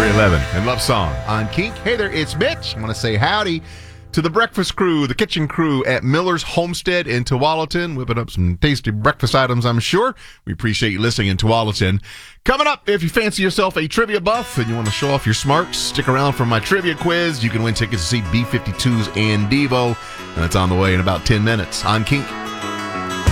311 and Love Song on Kink. Hey there, it's Mitch. I want to say howdy to the breakfast crew, the kitchen crew at Miller's Homestead in Tualatin, whipping up some tasty breakfast items, I'm sure. We appreciate you listening in Tualatin. Coming up, if you fancy yourself a trivia buff and you want to show off your smarts, stick around for my trivia quiz. You can win tickets to see B-52s and Devo, and it's on the way in about 10 minutes on Kink.